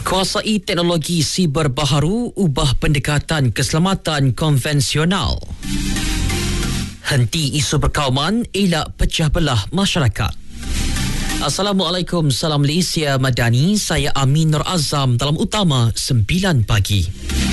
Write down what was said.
Kuasai teknologi siber baharu ubah pendekatan keselamatan konvensional. Henti isu perkauman, elak pecah belah masyarakat. Assalamualaikum, salam Malaysia Madani. Saya Amin Nur Azam dalam Utama 9 pagi.